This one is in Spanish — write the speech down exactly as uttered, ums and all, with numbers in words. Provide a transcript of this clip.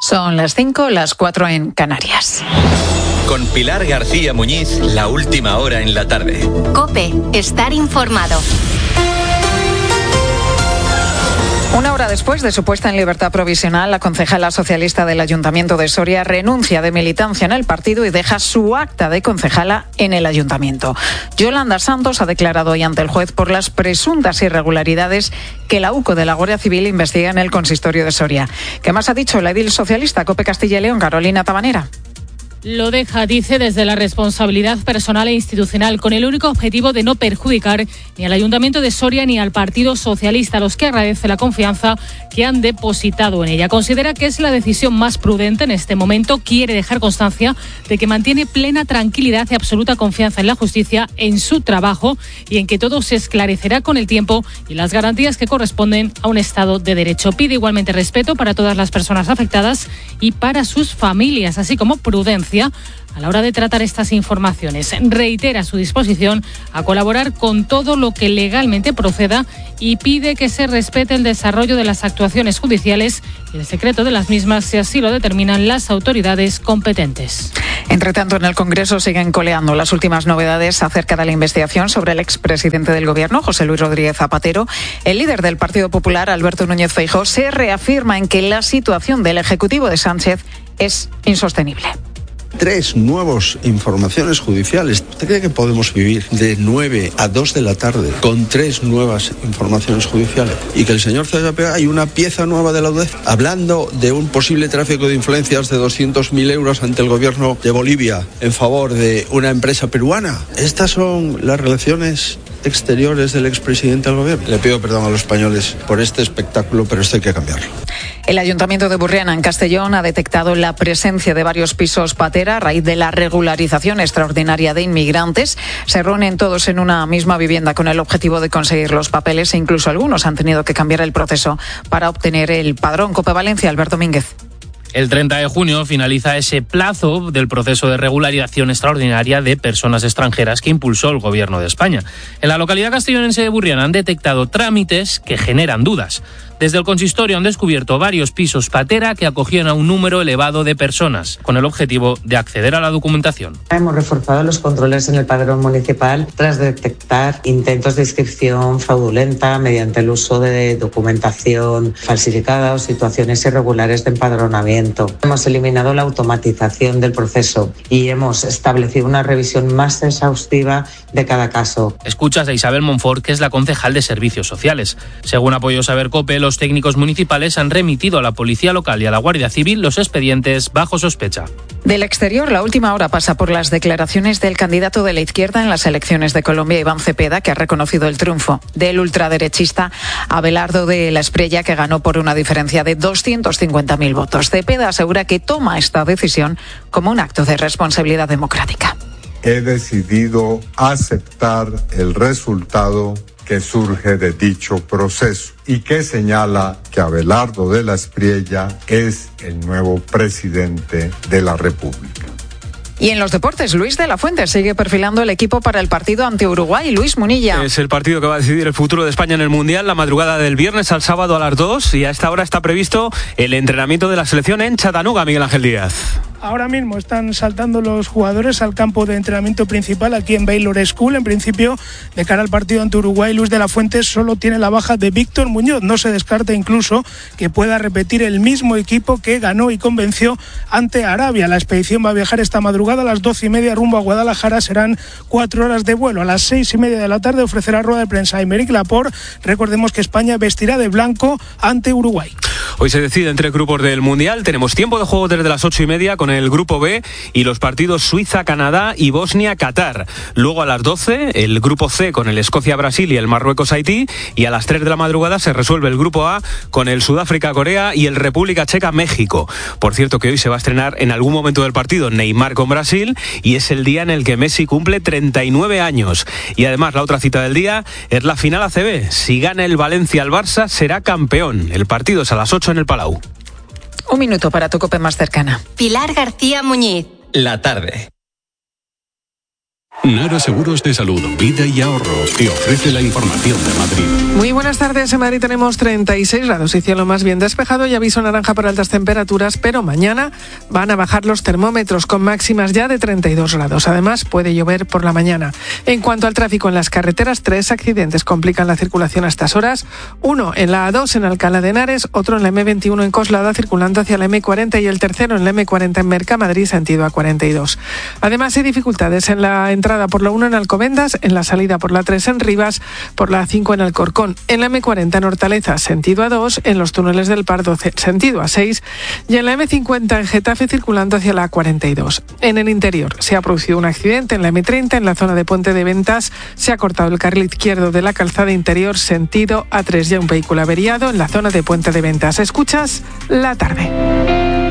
Son las cinco, las cuatro en Canarias. Con Pilar García Muñiz, la última hora en la tarde. COPE, estar informado. Una hora después de su puesta en libertad provisional, la concejala socialista del Ayuntamiento de Soria renuncia de militancia en el partido y deja su acta de concejala en el Ayuntamiento. Yolanda Santos ha declarado hoy ante el juez por las presuntas irregularidades que la UCO de la Guardia Civil investiga en el consistorio de Soria. ¿Qué más ha dicho la edil socialista COPE Castilla y León, Carolina Tabanera? Lo deja, dice, desde la responsabilidad personal e institucional, con el único objetivo de no perjudicar ni al Ayuntamiento de Soria ni al Partido Socialista, a los que agradece la confianza que han depositado en ella. Considera que es la decisión más prudente en este momento. Quiere dejar constancia de que mantiene plena tranquilidad y absoluta confianza en la justicia, en su trabajo y en que todo se esclarecerá con el tiempo y las garantías que corresponden a un Estado de Derecho. Pide igualmente respeto para todas las personas afectadas y para sus familias, así como prudencia a la hora de tratar estas informaciones. Reitera su disposición a colaborar con todo lo que legalmente proceda y pide que se respete el desarrollo de las actuaciones judiciales y el secreto de las mismas, si así lo determinan las autoridades competentes. Entre tanto, en el Congreso siguen coleando las últimas novedades acerca de la investigación sobre el expresidente del Gobierno, José Luis Rodríguez Zapatero. El líder del Partido Popular, Alberto Núñez Feijóo, se reafirma en que la situación del Ejecutivo de Sánchez es insostenible. Tres nuevas informaciones judiciales. ¿Usted cree que podemos vivir de nueve a dos de la tarde con tres nuevas informaciones judiciales? Y que el señor César Pega hay una pieza nueva de la U D E F hablando de un posible tráfico de influencias de doscientos mil euros ante el gobierno de Bolivia en favor de una empresa peruana. Estas son las relaciones exteriores del expresidente del gobierno. Le pido perdón a los españoles por este espectáculo, pero esto hay que cambiarlo. El Ayuntamiento de Burriana, en Castellón, ha detectado la presencia de varios pisos patera a raíz de la regularización extraordinaria de inmigrantes. Se reúnen todos en una misma vivienda con el objetivo de conseguir los papeles e incluso algunos han tenido que cambiar el proceso para obtener el padrón. COPE Valencia, Alberto Mínguez. El treinta de junio finaliza ese plazo del proceso de regularización extraordinaria de personas extranjeras que impulsó el Gobierno de España. En la localidad castellonense de Burriana han detectado trámites que generan dudas. Desde el consistorio han descubierto varios pisos patera que acogían a un número elevado de personas, con el objetivo de acceder a la documentación. Hemos reforzado los controles en el padrón municipal tras detectar intentos de inscripción fraudulenta mediante el uso de documentación falsificada o situaciones irregulares de empadronamiento. Hemos eliminado la automatización del proceso y hemos establecido una revisión más exhaustiva de cada caso. Escuchas a Isabel Monfort, que es la concejal de Servicios Sociales. Según apoyó Saber COPE, los técnicos municipales han remitido a la Policía Local y a la Guardia Civil los expedientes bajo sospecha. Del exterior, la última hora pasa por las declaraciones del candidato de la izquierda en las elecciones de Colombia, Iván Cepeda, que ha reconocido el triunfo del ultraderechista Abelardo de la Espriella, que ganó por una diferencia de doscientos cincuenta mil votos. Cepeda asegura que toma esta decisión como un acto de responsabilidad democrática. He decidido aceptar el resultado que surge de dicho proceso y que señala que Abelardo de la Espriella es el nuevo presidente de la República. Y en los deportes, Luis de la Fuente sigue perfilando el equipo para el partido ante Uruguay. Luis Munilla. Es el partido que va a decidir el futuro de España en el Mundial, la madrugada del viernes al sábado a las dos, y a esta hora está previsto el entrenamiento de la selección en Chattanooga, Miguel Ángel Díaz. Ahora mismo están saltando los jugadores al campo de entrenamiento principal aquí en Baylor School. En principio, de cara al partido ante Uruguay, Luis de la Fuente solo tiene la baja de Víctor Muñoz. No se descarta incluso que pueda repetir el mismo equipo que ganó y convenció ante Arabia. La expedición va a viajar esta madrugada a las doce y media rumbo a Guadalajara. Serán cuatro horas de vuelo. A las seis y media de la tarde ofrecerá rueda de prensa a Aymeric Laporte. Recordemos que España vestirá de blanco ante Uruguay. Hoy se decide entre grupos del Mundial. Tenemos tiempo de juego desde las ocho y media con el grupo B y los partidos Suiza-Canadá y Bosnia-Qatar. Luego a las doce el grupo C con el Escocia-Brasil y el Marruecos-Haití, y a las tres de la madrugada se resuelve el grupo A con el Sudáfrica-Corea y el República Checa-México. Por cierto que hoy se va a estrenar en algún momento del partido Neymar con Brasil y es el día en el que Messi cumple treinta y nueve años. Y además la otra cita del día es la final A C B. Si gana el Valencia al Barça será campeón. El partido es a las ocho en el Palau. Un minuto para tu COPE más cercana. Pilar García Muñiz. La tarde. Nara Seguros de Salud, Vida y Ahorro te ofrece la información de Madrid. Muy buenas tardes. En Madrid tenemos treinta y seis grados y cielo más bien despejado y aviso naranja por altas temperaturas, pero mañana van a bajar los termómetros con máximas ya de treinta y dos grados. Además, puede llover por la mañana. En cuanto al tráfico en las carreteras, tres accidentes complican la circulación a estas horas. Uno en la A dos en Alcalá de Henares, otro en la eme veintiuno en Coslada circulando hacia la eme cuarenta y el tercero en la eme cuarenta en Mercamadrid sentido A cuarenta y dos. Además, hay dificultades en la entrada por la uno en Alcobendas, en la salida por la tres en Rivas, por la cinco en Alcorcón, en la eme cuarenta en Hortaleza, sentido A dos, en los túneles del Pardo, sentido A seis, y en la eme cincuenta en Getafe circulando hacia la A cuarenta y dos. En el interior se ha producido un accidente en la eme treinta, en la zona de Puente de Ventas, se ha cortado el carril izquierdo de la calzada interior sentido A tres, ya un vehículo averiado en la zona de Puente de Ventas. Escuchas La Tarde.